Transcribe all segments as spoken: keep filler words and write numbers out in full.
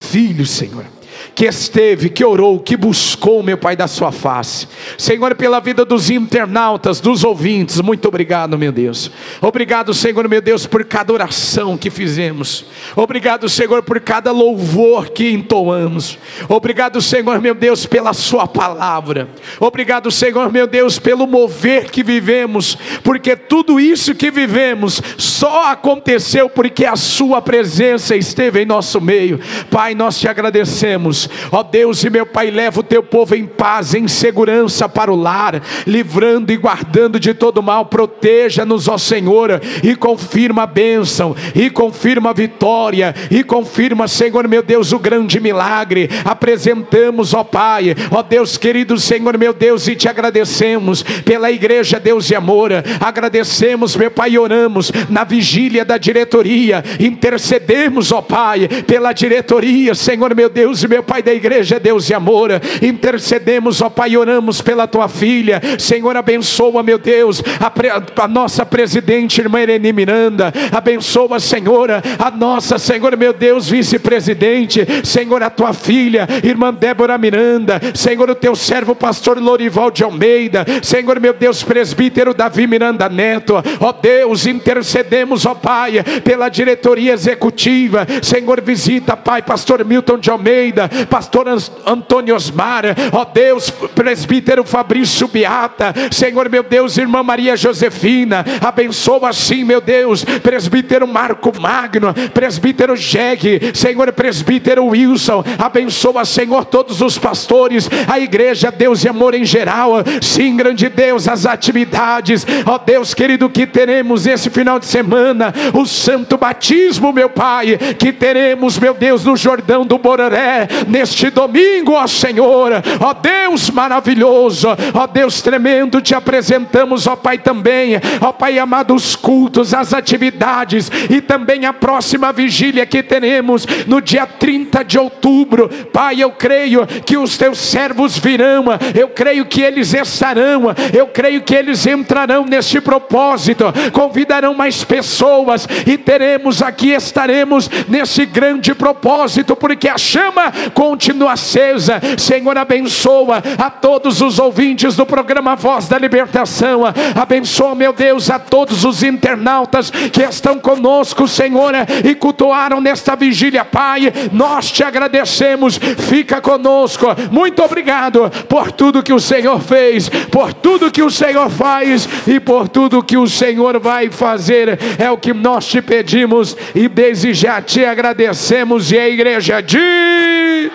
filho, Senhor, que esteve, que orou, que buscou, meu Pai, da sua face. Senhor, pela vida dos internautas, dos ouvintes, muito obrigado, meu Deus. Obrigado, Senhor, meu Deus, por cada oração que fizemos. Obrigado, Senhor, por cada louvor que entoamos. Obrigado, Senhor, meu Deus, pela sua palavra. Obrigado, Senhor, meu Deus, pelo mover que vivemos, porque tudo isso que vivemos só aconteceu porque a sua presença esteve em nosso meio. Pai, nós te agradecemos. Ó Deus e meu Pai, leva o teu povo em paz, em segurança para o lar, livrando e guardando de todo mal. Proteja-nos, ó Senhor, e confirma a bênção, e confirma a vitória, e confirma, Senhor meu Deus, o grande milagre. Apresentamos, ó Pai, ó Deus querido, Senhor meu Deus, e te agradecemos pela igreja Deus e Amor. Agradecemos, meu Pai, e oramos na vigília da diretoria, intercedemos, ó Pai, pela diretoria, Senhor meu Deus e meu Pai, da igreja Deus e Amor. Intercedemos, ó Pai, e oramos pela tua filha. Senhor, abençoa, meu Deus, a, pre, a nossa presidente, irmã Irene Miranda. Abençoa, Senhor, a nossa, Senhor meu Deus, vice-presidente. Senhor, a tua filha, irmã Débora Miranda. Senhor, o teu servo, pastor Lorival de Almeida. Senhor meu Deus, presbítero Davi Miranda Neto. Ó Deus, intercedemos, ó Pai, pela diretoria executiva. Senhor, visita, Pai, pastor Milton de Almeida, pastor Antônio Osmar, ó Deus, presbítero Fabrício Beata. Senhor meu Deus, irmã Maria Josefina. Abençoa assim, meu Deus, presbítero Marco Magno, presbítero Jeg, Senhor, presbítero Wilson. Abençoa, Senhor, todos os pastores, a igreja Deus e Amor em geral. Sim, grande Deus, as atividades, ó Deus querido, que teremos esse final de semana, o santo batismo, meu Pai, que teremos, meu Deus, no Jordão do Bororé, neste domingo, ó Senhor. Ó Deus maravilhoso, ó Deus tremendo, te apresentamos, ó Pai, também, ó Pai amado, os cultos, as atividades, e também a próxima vigília que teremos no dia trinta de outubro. Pai, eu creio que os teus servos virão, eu creio que eles estarão, eu creio que eles entrarão neste propósito, convidarão mais pessoas, e teremos aqui, estaremos nesse grande propósito, porque a chama continua acesa. Senhor, abençoa a todos os ouvintes do programa Voz da Libertação. Abençoa, meu Deus, a todos os internautas que estão conosco, Senhor, e cultuaram nesta vigília. Pai, nós te agradecemos. Fica conosco. Muito obrigado por tudo que o Senhor fez, por tudo que o Senhor faz e por tudo que o Senhor vai fazer. É o que nós te pedimos e desde já te agradecemos. E a igreja diz...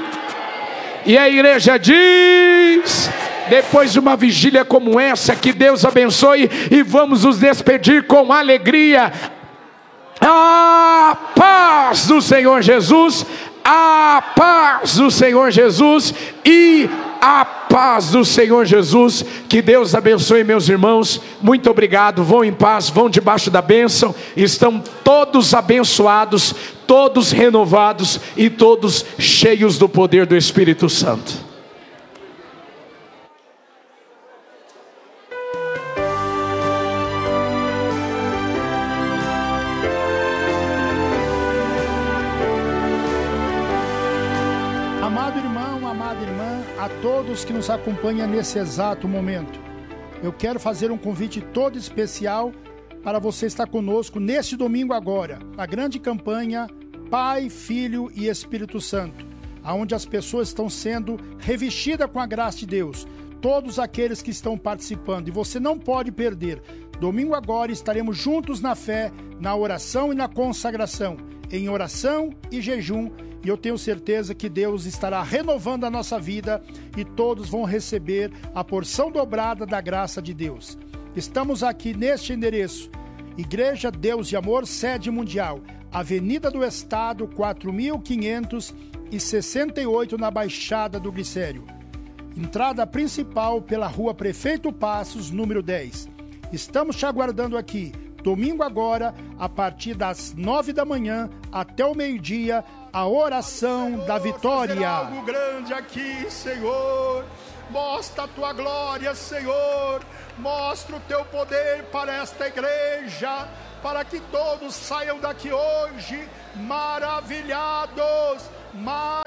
E a igreja diz... Depois de uma vigília como essa, que Deus abençoe, e vamos nos despedir com alegria. A paz do Senhor Jesus, a paz do Senhor Jesus e a paz do Senhor Jesus. Que Deus abençoe, meus irmãos. Muito obrigado. Vão em paz, vão debaixo da bênção. Estão todos abençoados, todos renovados e todos cheios do poder do Espírito Santo. Amado irmão, amada irmã, a todos que nos acompanham nesse exato momento, eu quero fazer um convite todo especial para você estar conosco neste domingo agora, na grande campanha Pai, Filho e Espírito Santo, onde as pessoas estão sendo revestidas com a graça de Deus, todos aqueles que estão participando, e você não pode perder. Domingo agora estaremos juntos na fé, na oração e na consagração, em oração e jejum. E eu tenho certeza que Deus estará renovando a nossa vida e todos vão receber a porção dobrada da graça de Deus. Estamos aqui neste endereço, Igreja Deus e Amor, sede mundial, Avenida do Estado, quatro mil quinhentos e sessenta e oito, na Baixada do Glicério. Entrada principal pela Rua Prefeito Passos, número dez. Estamos te aguardando aqui, domingo agora, a partir das nove da manhã até o meio-dia, a oração Senhor, da vitória. Algo grande aqui, Senhor. Mostra a tua glória, Senhor. Mostra o teu poder para esta igreja, para que todos saiam daqui hoje maravilhados. Mar...